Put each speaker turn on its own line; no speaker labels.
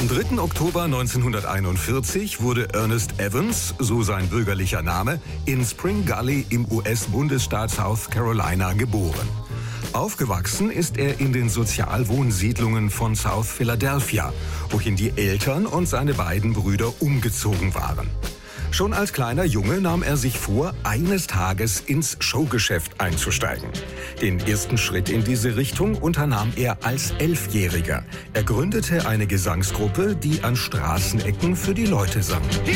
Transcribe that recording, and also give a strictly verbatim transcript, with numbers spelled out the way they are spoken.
Am dritten Oktober neunzehnhunderteinundvierzig wurde Ernest Evans, so sein bürgerlicher Name, in Spring Gully im U S-Bundesstaat South Carolina geboren. Aufgewachsen ist er in den Sozialwohnsiedlungen von South Philadelphia, wohin die Eltern und seine beiden Brüder umgezogen waren. Schon als kleiner Junge nahm er sich vor, eines Tages ins Showgeschäft einzusteigen. Den ersten Schritt in diese Richtung unternahm er als Elfjähriger. Er gründete eine Gesangsgruppe, die an Straßenecken für die Leute sang.